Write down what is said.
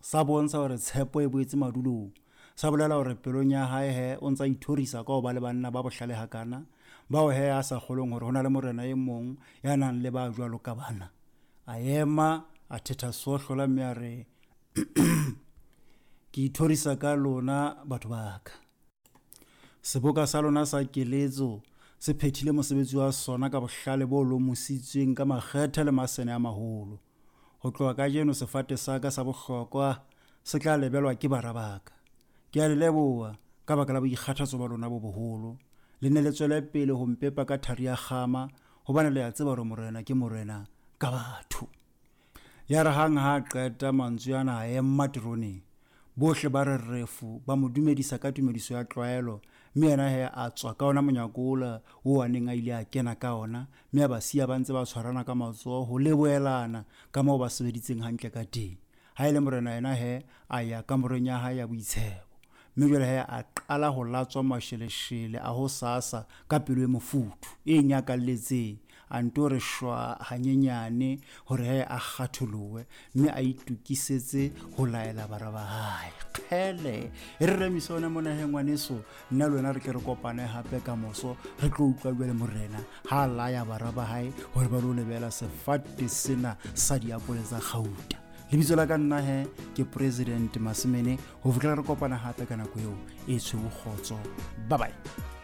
sa bontsha hore tshepo e boetse madulong, sa bolela hore pelong ya hae he o ntsa ithorisa ka ho ba le banna ba bohlale hakana, bao he a sa kgolong hore hona le morena e mong ya nang le ba jwalo ka bana. A ema a thetha sohlola mme a re ke ithorisa ka lona batho ba ka. Seboka sa lona sa keletso se phethile mosebetsi wa sona ka bohlale bo lomositsweng ka makgethe le masene a maholo. Ho tloha ka jeno sefate sa ka sa bohlokwa se tla lebelwa ke bara baka. Ke a le leboha ka baka la boikgathatso ba lona bo boholo. Le ne le tswele pele ho mpepa ka thari ya kgama hobane le a tseba hore morena ke morena ka batho. Ya re hang ha qeta mantswe ana a ema teroneng. Bohle ba re refu ba mo dumedisa ka tumediso ya tlwaelo, mme yena he a tswa ka ona monyakola o a neng a ile a kena ka ona, mme ba siya ba ntse ba tshwarana ka matsoho ho leboelana ka moo ba sebeditseng hantle ka teng. Ha ile morena yena he a ya kamoreng ya hae ya boitshebo, mme jwale he a qala ho latswa masheleshele a ho sasa ka pelo e mofuthu e nyakalletseng, a nto re shwa hanyenyane hore he a kgatholowe, mme a itukisetse ho laela bara ba hae. Kgele e re remiso ona mona he ngwaneso, nna le wena re ke re kopane hape ka moso re tlo utlwa jwale morena ha laya bara ba hae hore ba lo lebela sefate sena sa diapole tsa Gauta. Lebitso la ka nna he ke President Masimene, ho fihlela re kopana hape ka nako eo e tshweu kgotso. Bye bye.